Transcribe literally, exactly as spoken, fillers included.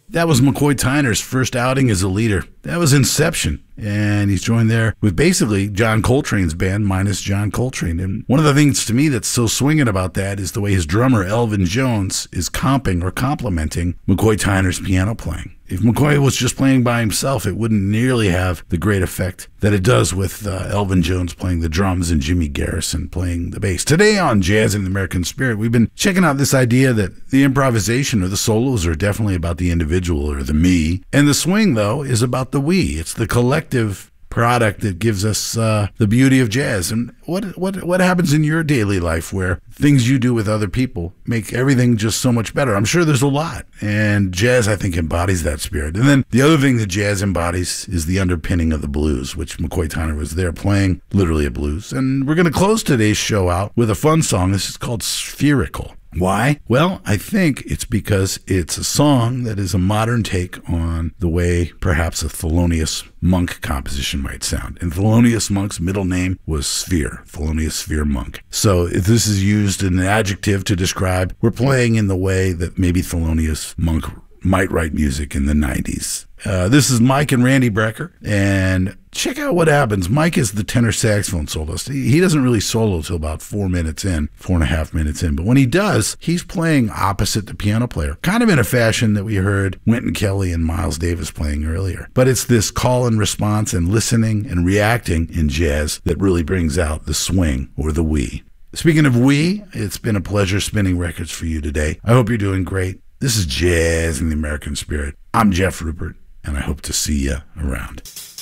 That was McCoy Tyner's first outing as a leader. That was Inception. And he's joined there with basically John Coltrane's band minus John Coltrane. And one of the things to me that's so swinging about that is the way his drummer, Elvin Jones, is comping or complimenting McCoy Tyner's piano playing. If McCoy was just playing by himself, it wouldn't nearly have the great effect that it does with uh, Elvin Jones playing the drums and Jimmy Garrison playing the bass. Today on Jazz in the American Spirit, we've been checking out this idea that the improvisation or the solos are definitely about the individual or the me, and the swing, though, is about the we. It's the collective product that gives us uh, the beauty of jazz. And what what what happens in your daily life where things you do with other people make everything just so much better? I'm sure there's a lot, and jazz, I think, embodies that spirit. And then the other thing that jazz embodies is the underpinning of the blues, which McCoy Tyner was there playing, literally a blues. And we're going to close today's show out with a fun song. This is called Spherical. Why? Well, I think it's because it's a song that is a modern take on the way perhaps a Thelonious Monk composition might sound. And Thelonious Monk's middle name was Sphere, Thelonious Sphere Monk. So if this is used in an adjective to describe, we're playing in the way that maybe Thelonious Monk might write music in the nineties. Uh, this is Mike and Randy Brecker, and check out what happens. Mike is the tenor saxophone soloist. He, he doesn't really solo till about four minutes in, four and a half minutes in. But when he does, he's playing opposite the piano player, kind of in a fashion that we heard Wynton Kelly and Miles Davis playing earlier. But it's this call and response and listening and reacting in jazz that really brings out the swing or the we. Speaking of we, it's been a pleasure spinning records for you today. I hope you're doing great. This is Jazz in the American Spirit. I'm Jeff Rupert, and I hope to see you around.